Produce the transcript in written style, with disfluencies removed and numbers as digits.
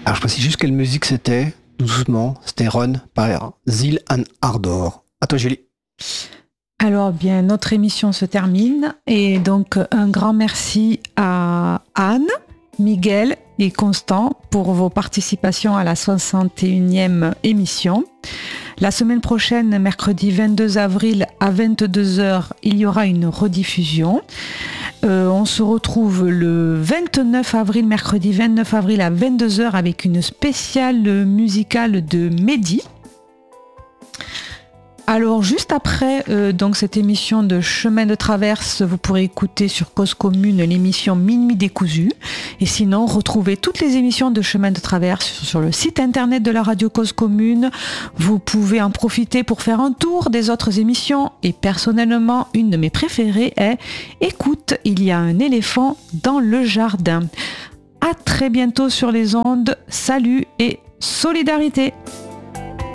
Alors je précise juste quelle musique c'était, doucement. C'était Run par Zil and Ardor. À toi Julie. Alors bien, notre émission se termine et donc un grand merci à Anne, Miguel et Constant pour vos participations à la 61e émission. La semaine prochaine, mercredi 22 avril à 22h, il y aura une rediffusion. On se retrouve le 29 avril, mercredi 29 avril à 22h avec une spéciale musicale de Mehdi. Alors juste après donc cette émission de Chemin de Traverse, vous pourrez écouter sur Cause Commune l'émission Minuit décousu. Et sinon, retrouvez toutes les émissions de Chemin de Traverse sur le site internet de la radio Cause Commune. Vous pouvez en profiter pour faire un tour des autres émissions. Et personnellement, une de mes préférées est Écoute, il y a un éléphant dans le jardin. À très bientôt sur les ondes. Salut et solidarité.